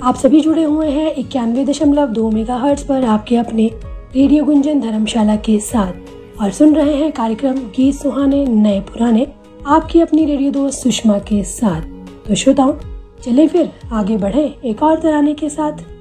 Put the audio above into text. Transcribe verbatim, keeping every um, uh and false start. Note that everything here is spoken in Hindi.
आप सभी जुड़े हुए हैं इक्यानवे दशमलव दो मेगा हर्ट्ज पर आपके अपने रेडियो गुंजन धर्मशाला के साथ और सुन रहे हैं कार्यक्रम गीत सुहाने नए पुराने आपकी अपनी रेडियो दोस्त सुषमा के साथ। तो श्रोताओं, चले फिर आगे बढ़े एक और तराने के साथ।